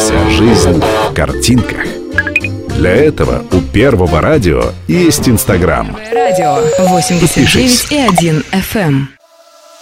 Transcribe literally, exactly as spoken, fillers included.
Вся жизнь в картинках. Для этого у Первого радио есть Инстаграм. Радио восемьдесят девять и один эф эм.